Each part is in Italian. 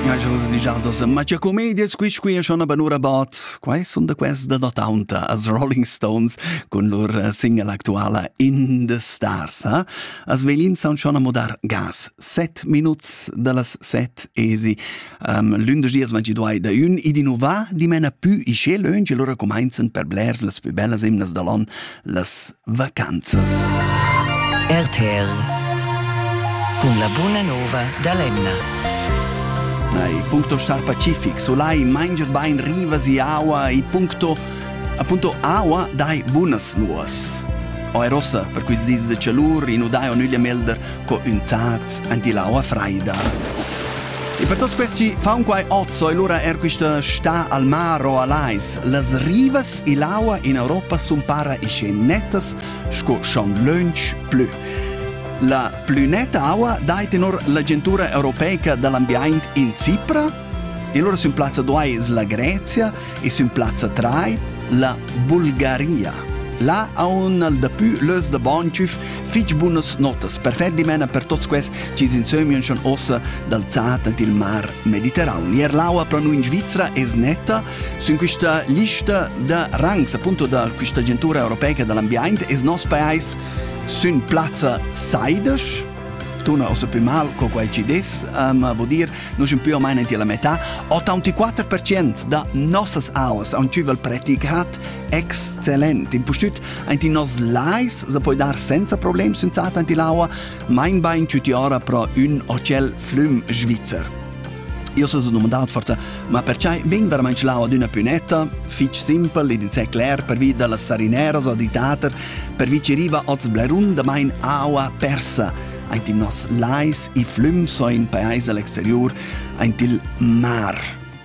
Ja, Jose Lijados, ma c'è commedia qui schon aber nur about. Quai son da quest da dotaunta as Rolling Stones con lor single actuala In the Stars. As velin son schon a modar gas. 7 minuts de las 7 esi. Lundes dies van ci duai da un i di nova di mena più i sche lunge loro comincian per blers las più bellas imnas da lon las vacanzas. RTL con la buona nova da Lemna. I punto Star Pacific, solai manger bain rivas i aua, i punto appunto aua dai buonas nuas. O è rossa per questi dis de calur, in udai o nuglia melder co un zat anti l'aua freida. E per tots questi fa un quai ozzo e l'ora questa sta al mar o all'ais. Las rivas i l'aua in Europa sun para i scennettas sco schon lunch plü. La più netta acqua dà tenor l'Agentura Europea dell'Ambiente in Cipra e loro su piazza 2 la Grecia e su piazza 3 la Bulgaria. Là ha un da più lös da bonchuf fich buonas notas per fer di mena per tots quest ci si insommion schon ossa dal zat il mar Mediterraneo. Ier l'acqua per noi in Svizzera è netta su in questa lista da ranks appunto da questa Agentura Europea dell'Ambiente e nos paese sun plazza saidas, tu non so più mal con quei cides, ma vuol dire non sono più o meno la metà, 84% da nossas aulas hanno ciuvel praticat excellent. In postut anti nos lais, se puoi dar senza problem senzat anti l'aua, mein bain ciuti ora pro un ocel flum svizzer. Io sono domandato forza, ma perché ven veramente l'aua d'una punetta, fitch simple ed in sé clair, per vi dalla sarineras o di tater, per vi ci riva oz blerun da mein aua persa, anti nos lais i flum so in paese all'exterior, anti il mar.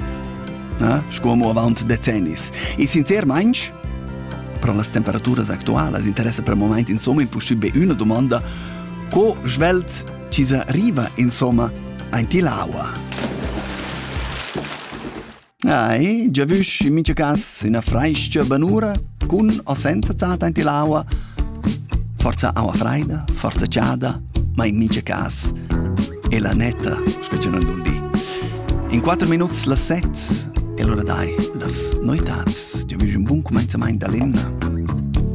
Scomo avant decennis. E sincer manch, per le temperaturas actuali, interessa per il momento insomma in possibile una domanda, co svelt ci arriva insomma anti l'aua. Già visto in mio caso una freiscia banura con o senza zata anti l'aua, forza acqua freida, forza ciada, ma in mio caso è la netta, specialmente non di. In 4 minuti la 7 e allora dai, las noitats, già visto un buon cominciamento da Lemna.